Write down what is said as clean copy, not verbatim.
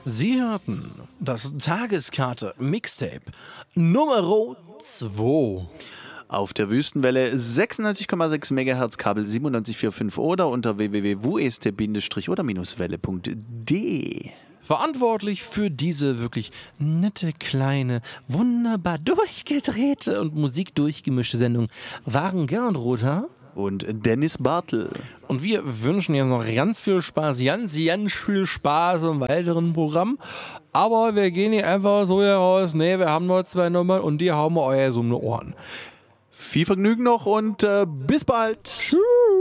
Sie hörten das Tageskarte Mixtape Nummer 2. Auf der Wüstenwelle 96,6 MHz, Kabel 97,45 oder unter www.wust-oder-welle.de. Verantwortlich für diese wirklich nette, kleine, wunderbar durchgedrehte und musikdurchgemischte Sendung waren Gernot Rother Und Dennis Bartel. und wir wünschen jetzt noch ganz viel Spaß, ganz viel Spaß im weiteren Programm. Aber wir gehen nicht einfach so hier raus. Nee, wir haben noch 2 Nummern und die hauen wir euer so um die Ohren. Viel Vergnügen noch und bis bald. Tschüss.